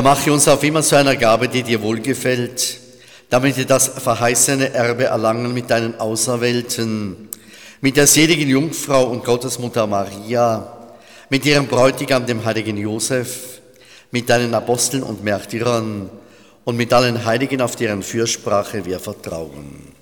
Herr, mache uns auf immer zu einer Gabe, die dir wohlgefällt, damit wir das verheißene Erbe erlangen mit deinen Auserwählten, mit der seligen Jungfrau und Gottesmutter Maria, mit ihrem Bräutigam, dem heiligen Josef, mit deinen Aposteln und Märtyrern und mit allen Heiligen, auf deren Fürsprache wir vertrauen.